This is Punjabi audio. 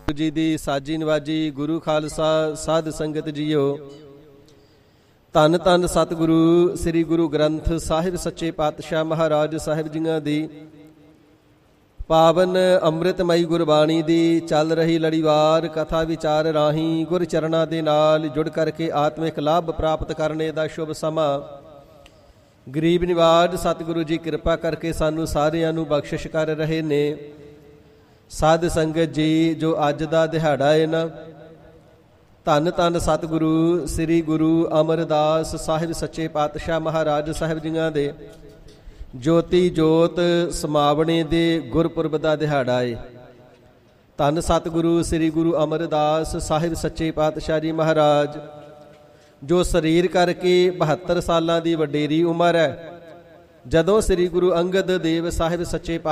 ਜੀ ਦੀ ਸਾਜੀ ਨਵਾਜੀ। ਗੁਰੂ ਖਾਲਸਾ ਸਾਧ ਸੰਗਤ ਜੀਓ, ਧੰਨ ਧੰਨ ਸਤਿਗੁਰੂ ਸ੍ਰੀ ਗੁਰੂ ਗ੍ਰੰਥ ਸਾਹਿਬ ਸੱਚੇ ਪਾਤਸ਼ਾਹ ਮਹਾਰਾਜ ਸਾਹਿਬ ਜੀਆਂ ਦੀ ਪਾਵਨ ਅੰਮ੍ਰਿਤਮਈ ਗੁਰਬਾਣੀ ਦੀ ਚੱਲ ਰਹੀ ਲੜੀਵਾਰ ਕਥਾ ਵਿਚਾਰ ਰਾਹੀਂ ਗੁਰ ਚਰਨਾਂ ਦੇ ਨਾਲ ਜੁੜ ਕਰਕੇ ਆਤਮਿਕ ਲਾਭ ਪ੍ਰਾਪਤ ਕਰਨੇ ਦਾ ਸ਼ੁਭ ਸਮਾਂ ਗਰੀਬ ਨਿਵਾਜ ਸਤਿਗੁਰੂ ਜੀ ਕਿਰਪਾ ਕਰਕੇ ਸਾਨੂੰ ਸਾਰਿਆਂ ਨੂੰ ਬਖਸ਼ਿਸ਼ ਕਰ ਰਹੇ ਨੇ। ਸਾਧ ਸੰਗਤ ਜੀ, ਜੋ ਅੱਜ ਦਾ ਦਿਹਾੜਾ ਹੈ ਨਾ, ਧੰਨ ਧੰਨ ਸਤਿਗੁਰੂ ਸ੍ਰੀ ਗੁਰੂ ਅਮਰਦਾਸ ਸਾਹਿਬ ਸੱਚੇ ਪਾਤਸ਼ਾਹ ਮਹਾਰਾਜ ਸਾਹਿਬ ਜੀਆਂ ਦੇ ਜੋਤੀ ਜੋਤ ਸਮਾਵਣੇ ਦੇ ਗੁਰਪੁਰਬ ਦਾ ਦਿਹਾੜਾ ਏ। ਧੰਨ ਸਤਿਗੁਰੂ ਸ੍ਰੀ ਗੁਰੂ ਅਮਰਦਾਸ ਸਾਹਿਬ ਸੱਚੇ ਪਾਤਸ਼ਾਹ ਜੀ ਮਹਾਰਾਜ, ਜੋ ਸਰੀਰ ਕਰਕੇ 72 ਸਾਲਾਂ ਦੀ ਵਡੇਰੀ ਉਮਰ ਹੈ, ਜਦੋਂ ਸ੍ਰੀ ਗੁਰੂ ਅੰਗਦ ਦੇਵ ਸਾਹਿਬ ਸੱਚੇ